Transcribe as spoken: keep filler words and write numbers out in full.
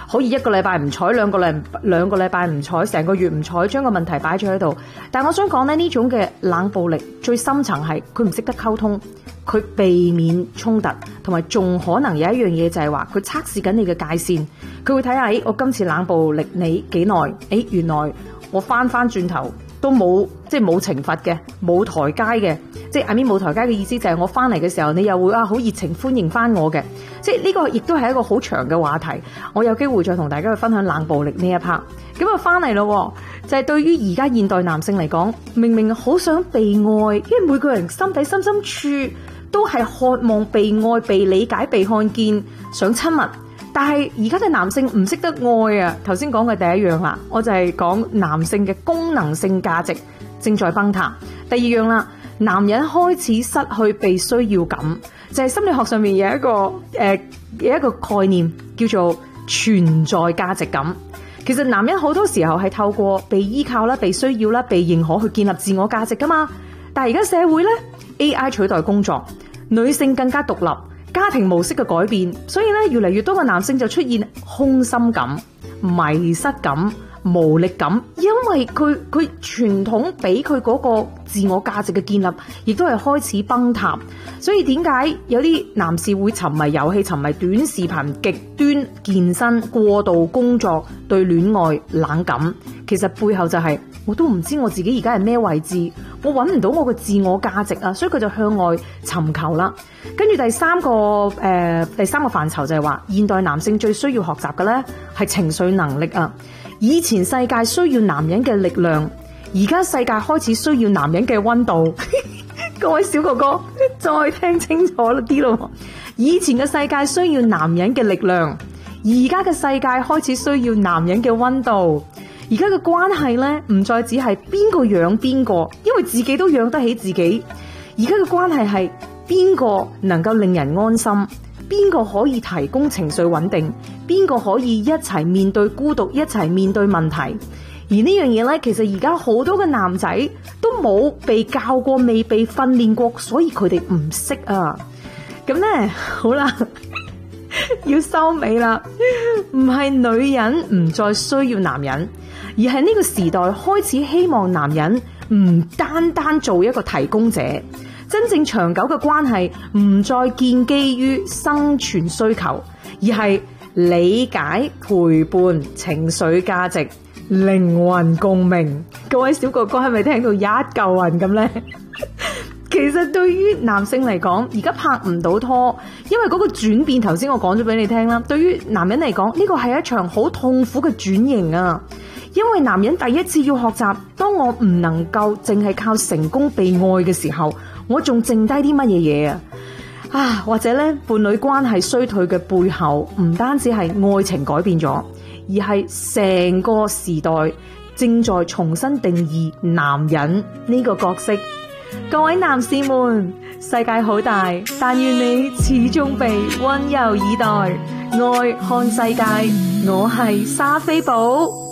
可以一個禮拜唔睬，兩個禮兩個禮拜唔睬，成個月唔睬，將個問題擺咗喺度。但我想講咧，呢種嘅冷暴力最深層係佢唔識得溝通，佢避免衝突，同埋仲可能有一樣嘢就係話佢測試緊你嘅界線。佢會睇下，誒，我今次冷暴力你幾耐？誒，原來我翻翻轉頭都冇，即係冇懲罰嘅，冇台階嘅。即係 I mean 冇台階嘅意思就係我翻嚟嘅時候，你又會啊好熱情歡迎翻我嘅。即係呢個亦都係一個好長嘅話題。我有機會再同大家去分享冷暴力呢一 part。咁啊翻嚟咯，就係對於而家現代男性嚟講，明明好想被愛，因為每個人心底深深處都係渴望被愛、被理解、被看見，想親密。但係而家嘅男性唔識得愛啊！頭先講嘅第一樣啦，我就係講男性嘅功能性價值正在崩塌。第二樣啦，男人開始失去被需要感，就係心理學上面有一個誒、呃、有一個概念叫做存在價值感。其實男人好多時候係透過被依靠啦、被需要啦、被認可去建立自我價值噶嘛。但係而家社會咧 ，A I 取代工作，女性更加獨立。家庭模式嘅改變，所以咧越嚟越多嘅男性就出現空心感、迷失感、無力感，因為佢佢傳統俾佢嗰個自我價值嘅建立，亦都係開始崩塌。所以點解有啲男士會沉迷遊戲、沉迷短視頻、極端健身、過度工作、對戀愛冷感？其實背後就係、是、我都唔知我自己而家係咩位置，我揾唔到我嘅自我價值啊，所以佢就向外尋求啦。跟住第三個誒、呃，第三個範疇就係話，現代男性最需要學習嘅咧係情緒能力啊。以前世界需要男人嘅力量，而家世界開始需要男人嘅溫度。各位小哥哥，再聽清楚啲咯。以前嘅世界需要男人嘅力量，而家嘅世界開始需要男人嘅溫度。而家嘅關係咧，唔再只係邊個養邊個，因為自己都養得起自己。而家嘅關係係邊個能夠令人安心，邊個可以提供情緒穩定，邊個可以一齊面對孤獨，一齊面對問題。而呢樣嘢咧，其實而家好多嘅男仔都冇被教過，未被訓練過，所以佢哋唔識啊。咁咧，好啦，要收尾啦。唔係女人唔再需要男人，而係呢個時代開始希望男人唔單單做一個提供者，真正長久嘅關係唔再建基於生存需求，而係理解、陪伴、情緒價值、靈魂共鳴。各位小哥哥係咪聽到一嚿雲咁呢？其實對於男性嚟講，而家拍唔到拖，因為嗰個轉變，頭先我講咗俾你聽啦。對於男人嚟講，呢個係一場好痛苦嘅轉型啊！因為男人第一次要學習，當我唔能夠淨係靠成功被愛嘅時候，我仲剩低啲乜嘢嘢啊？啊，或者咧，伴侶關係衰退嘅背後，唔單止係愛情改變咗，而係成個時代正在重新定義男人呢個角色。各位男士們，世界好大，但願你始終被溫柔以待。愛看世界，我係莎菲寶。